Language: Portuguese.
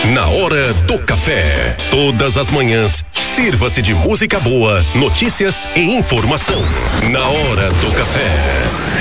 Na Hora do Café. Todas as manhãs, sirva-se de música boa, notícias e informação. Na Hora do Café.